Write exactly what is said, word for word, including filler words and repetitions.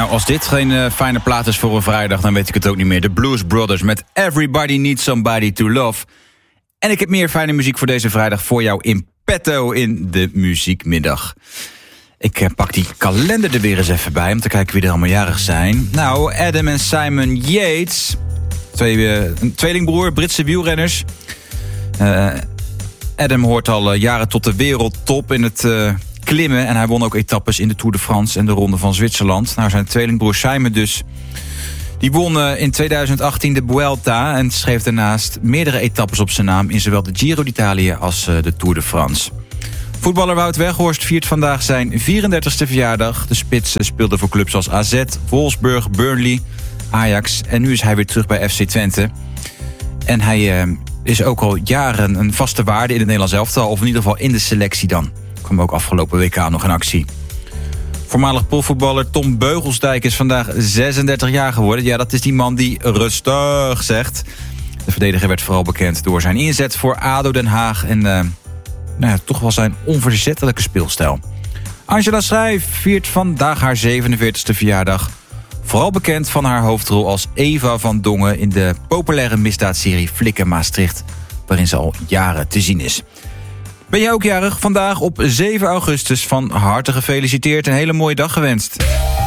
Nou, als dit geen uh, fijne plaat is voor een vrijdag, dan weet ik het ook niet meer. De Blues Brothers met Everybody Needs Somebody to Love. En ik heb meer fijne muziek voor deze vrijdag voor jou in petto in de muziekmiddag. Ik uh, pak die kalender er weer eens even bij om te kijken wie er allemaal jarig zijn. Nou, Adam en Simon Yates, twee, uh, een tweelingbroer, Britse wielrenners. Uh, Adam hoort al uh, jaren tot de wereldtop in het uh, klimmen. En hij won ook etappes in de Tour de France en de Ronde van Zwitserland. Nou, zijn tweelingbroer Simon dus. Die won uh, in tweeduizend achttien de Vuelta en schreef daarnaast meerdere etappes op zijn naam in zowel de Giro d'Italia als uh, de Tour de France. Voetballer Wout Weghorst viert vandaag zijn vierendertigste verjaardag. De spits speelde voor clubs als A Z, Wolfsburg, Burnley, Ajax. En nu is hij weer terug bij F C Twente. En hij uh, is ook al jaren een vaste waarde in het Nederlands elftal. Of in ieder geval in de selectie dan. Kwam ook afgelopen W K nog in actie. Voormalig profvoetballer Tom Beugelsdijk is vandaag zesendertig jaar geworden. Ja, dat is die man die rustig zegt. De verdediger werd vooral bekend door zijn inzet voor A D O Den Haag. En uh, nou ja, toch wel zijn onverzettelijke speelstijl. Angela Schrijf viert vandaag haar zevenenveertigste verjaardag. Vooral bekend van haar hoofdrol als Eva van Dongen in de populaire misdaadserie Flikken Maastricht, waarin ze al jaren te zien is. Ben jij ook jarig? Vandaag op zeven augustus. Van harte gefeliciteerd en een hele mooie dag gewenst.